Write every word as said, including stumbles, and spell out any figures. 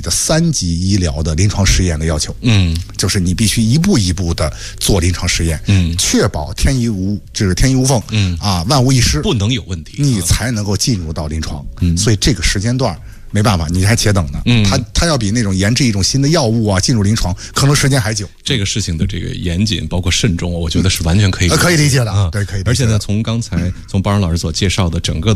的三级医疗的临床试验的要求。 嗯， 就是你必须一步一步的做临床试验， 嗯， 确保天衣无就是天衣无缝， 嗯啊，万无一失， 不能有问题， 你才能够进入到临床。 嗯， 所以这个时间段没办法，你还且等呢。 嗯， 它它要比那种研制一种新的药物啊进入临床，可能时间还久。 这个事情的这个严谨，包括慎重，我觉得是完全可以、 呃、可以理解的啊，对，可以理解的。 而且呢，从刚才从包荣老师所介绍的整个的